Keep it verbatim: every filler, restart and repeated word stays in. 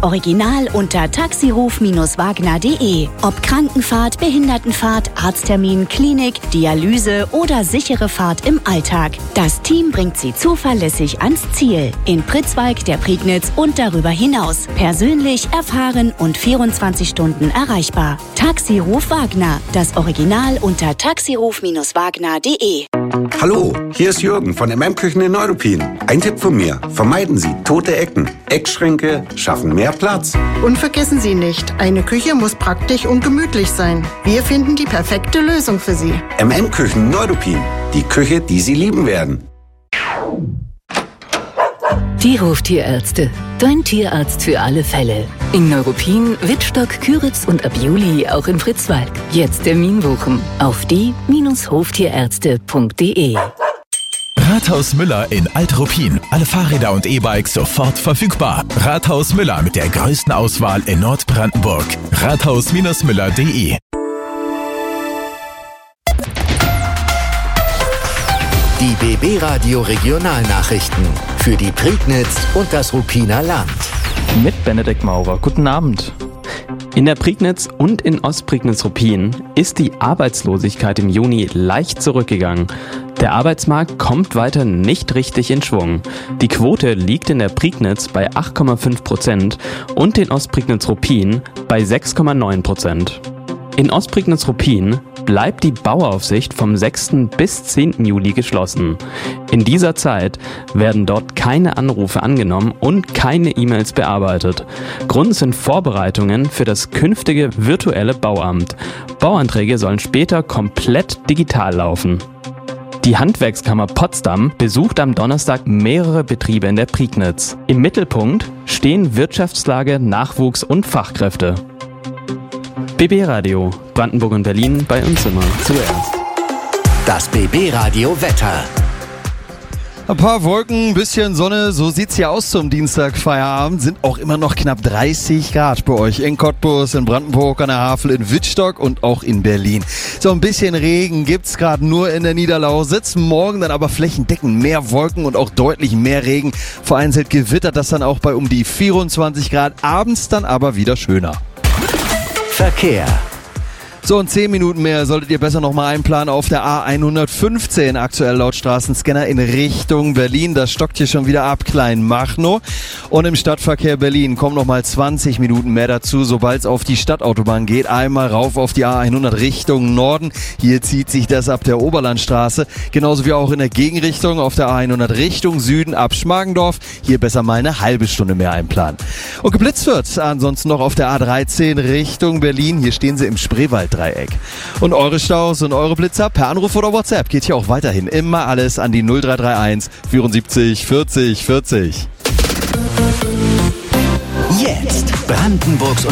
Das Original unter taxiruf Bindestrich wagner punkt de. Ob Krankenfahrt, Behindertenfahrt, Arzttermin, Klinik, Dialyse oder sichere Fahrt im Alltag. Das Team bringt Sie zuverlässig ans Ziel. In Pritzwalk, der Prignitz und darüber hinaus. Persönlich, erfahren und vierundzwanzig Stunden erreichbar. Taxiruf Wagner. Das Original unter taxiruf Bindestrich wagner punkt de. Hallo, hier ist Jürgen von M M Küchen in Neuruppin. Ein Tipp von mir: Vermeiden Sie tote Ecken. Eckschränke schaffen mehr Platz. Und vergessen Sie nicht, eine Küche muss praktisch und gemütlich sein. Wir finden die perfekte Lösung für Sie. M M Küchen Neuruppin. Die Küche, die Sie lieben werden. Die Hoftierärzte. Dein Tierarzt für alle Fälle. In Neuruppin, Wittstock, Küritz und ab Juli auch in Pritzwalk. Jetzt Termin buchen auf die Bindestrich hoftierärzte punkt de. Rathaus Müller in Alt-Ruppin. Alle Fahrräder und E-Bikes sofort verfügbar. Rathaus Müller mit der größten Auswahl in Nordbrandenburg. rathaus Müller punkt de. Die B B Radio Regionalnachrichten für die Prignitz und das Ruppiner Land. Mit Benedikt Maurer. Guten Abend. In der Prignitz und in Ostprignitz-Ruppin ist die Arbeitslosigkeit im Juni leicht zurückgegangen. Der Arbeitsmarkt kommt weiter nicht richtig in Schwung. Die Quote liegt in der Prignitz bei acht Komma fünf Prozent und in Ostprignitz-Ruppin bei sechs Komma neun Prozent. In Ostprignitz-Ruppin bleibt die Bauaufsicht vom sechsten bis zehnten Juli geschlossen. In dieser Zeit werden dort keine Anrufe angenommen und keine E-Mails bearbeitet. Grund sind Vorbereitungen für das künftige virtuelle Bauamt. Bauanträge sollen später komplett digital laufen. Die Handwerkskammer Potsdam besucht am Donnerstag mehrere Betriebe in der Prignitz. Im Mittelpunkt stehen Wirtschaftslage, Nachwuchs und Fachkräfte. B B Radio, Brandenburg und Berlin, bei uns immer zuerst. Das B B Radio Wetter. Ein paar Wolken, ein bisschen Sonne, so sieht's hier aus zum Dienstag Feierabend. Sind auch immer noch knapp dreißig Grad bei euch in Cottbus, in Brandenburg, an der Havel, in Wittstock und auch in Berlin. So ein bisschen Regen gibt's gerade nur in der Niederlausitz. Morgen dann aber flächendeckend mehr Wolken und auch deutlich mehr Regen. Vereinzelt gewittert das dann auch bei um die vierundzwanzig Grad. Abends dann aber wieder schöner. Verkehr. So, in zehn Minuten mehr solltet ihr besser nochmal einplanen auf der A hundertfünfzehn, aktuell laut Straßenscanner in Richtung Berlin. Das stockt hier schon wieder ab, Kleinmachnow. Und im Stadtverkehr Berlin kommen nochmal zwanzig Minuten mehr dazu, sobald es auf die Stadtautobahn geht. Einmal rauf auf die A hundert Richtung Norden. Hier zieht sich das ab der Oberlandstraße. Genauso wie auch in der Gegenrichtung auf der A hundert Richtung Süden ab Schmargendorf. Hier besser mal eine halbe Stunde mehr einplanen. Und geblitzt wird ansonsten noch auf der A dreizehn Richtung Berlin. Hier stehen sie im Spreewald Dreieck. Und eure Staus und eure Blitzer per Anruf oder WhatsApp geht hier auch weiterhin immer alles an die null drei drei eins vierundsiebzig vierzig vierzig. Jetzt Brandenburgs